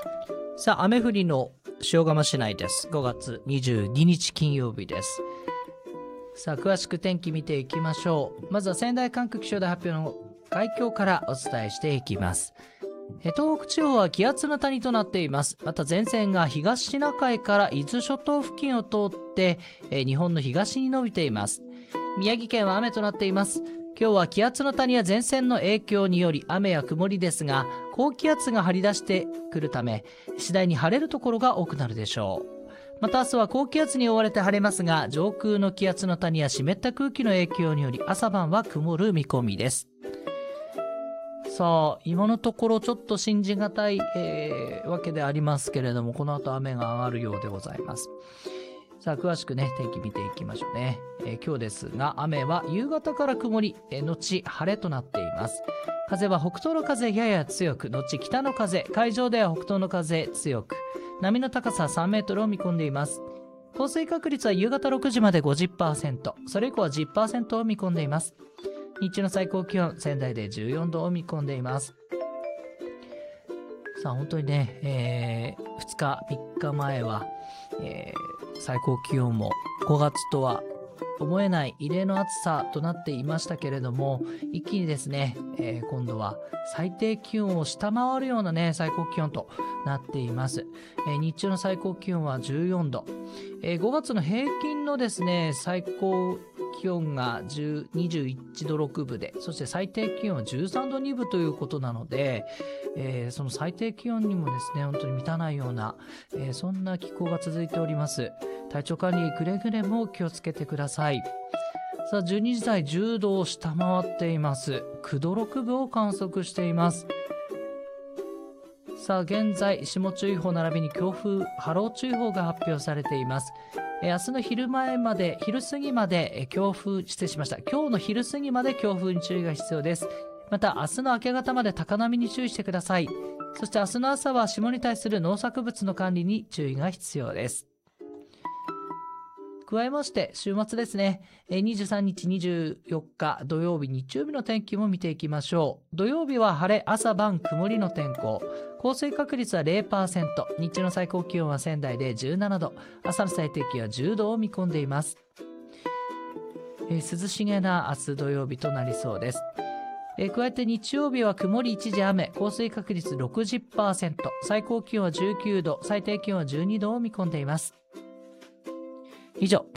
さあ、雨降りの塩釜市内です。5月22日金曜日です。さあ、詳しく天気見ていきましょう。まずは仙台管区気象台発表の概況からお伝えしていきます。東北地方は気圧の谷となっています。また前線が東シナ海から伊豆諸島付近を通って日本の東に伸びています。宮城県は雨となっています。今日は気圧の谷や前線の影響により雨や曇りですが、高気圧が張り出してくるため次第に晴れるところが多くなるでしょう。また明日は高気圧に覆われて晴れますが、上空の気圧の谷や湿った空気の影響により朝晩は曇る見込みです。さあ、今のところちょっと信じがたい、わけでありますけれども、この後雨が上がるようでございます。さあ、詳しくね、天気見ていきましょうね。今日ですが、雨は夕方から曇り、後晴れとなっています。風は北東の風やや強く、後北の風、海上では北東の風強く、波の高さ3メートルを見込んでいます。降水確率は夕方6時まで 50%、それ以降は 10% を見込んでいます。日中の最高気温、仙台で14度を見込んでいます。さあ、本当にね、2日、3日前は、最高気温も5月とは思えない異例の暑さとなっていましたけれども、一気にですね、今度は最低気温を下回るようなね、最高気温となっています。日中の最高気温は14度。5月の平均のですね、最高気温が21度6分で、そして最低気温は13度2分ということなので、その最低気温にもですね、本当に満たないような、そんな気候が続いております。体調管理くれぐれも気をつけてください。さあ、12時台10度を下回っています。9度6分を観測しています。さあ、現在霜注意報並びに強風波浪注意報が発表されています。明日の昼過ぎまで今日の昼過ぎまで強風に注意が必要です。また明日の明け方まで高波に注意してください。そして明日の朝は霜に対する農作物の管理に注意が必要です。加えまして週末ですね、23日24日土曜日日曜日の天気も見ていきましょう。土曜日は晴れ、朝晩曇りの天候、降水確率は 0%、 日中の最高気温は仙台で17度、朝の最低気温は10度を見込んでいます。涼しげな明日土曜日となりそうです。加えて日曜日は曇り一時雨、降水確率 60%、 最高気温は19度、最低気温は12度を見込んでいます。以上